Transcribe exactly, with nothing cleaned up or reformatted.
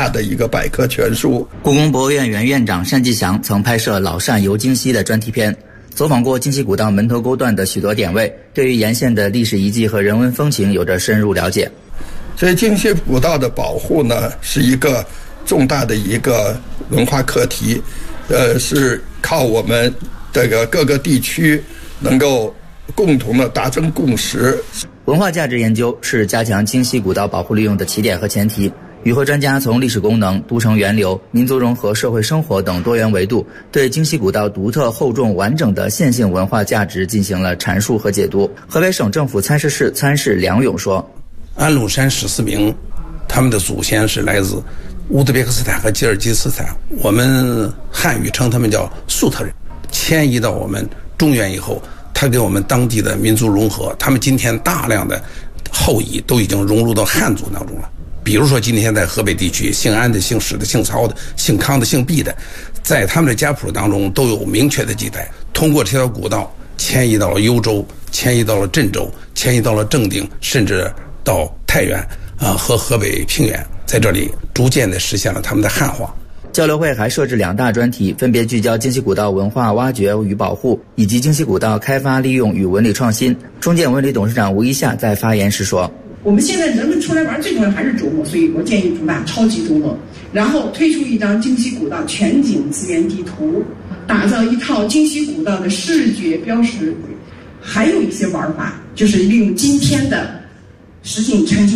大的一个百科全书。 故宫博物院原院长单霁翔曾拍摄《老单游京西》的专题片，走访过京西古道门头沟段的许多点位，对于沿线的历史遗迹和人文风情有着深入了解。 所以京西古道的保护呢，是一个重大的一个文化课题，呃，是靠我们这个各个地区能够共同的达成共识。 文化价值研究是加强京西古道保护利用的起点和前提。与会专家从历史功能、都城源流、民族融合、社会生活等多元维度，对京西古道独特、厚重、完整的线性文化价值进行了阐述和解读。河北省政府参事室参事梁勇说：“ 安禄山十四名，他们的祖先是来自乌兹别克斯坦和吉尔吉斯斯坦，我们汉语称他们叫粟特人，迁移到我们中原以后，他给我们当地的民族融合，他们今天大量的后裔都已经融入到汉族当中了。比如说今天在河北地区，姓安的、姓史的、姓曹的、姓康的、姓毕的，在他们的家谱当中都有明确的记载。通过这条古道迁移到了幽州，迁移到了镇州，迁移到了正定，甚至到太原啊、呃、和河北平原，在这里逐渐的实现了他们的汉化。” 交流会还设置两大专题，分别聚焦京西古道文化挖掘与保护，以及京西古道开发利用与文旅创新。中建文旅董事长吴一夏在发言时说：“ 我们现在人们出来玩最重要还是周末，所以我建议主打超级周末，然后推出一张京西古道全景资源地图，打造一套京西古道的视觉标识。还有一些玩法，就是利用今天的实景沉浸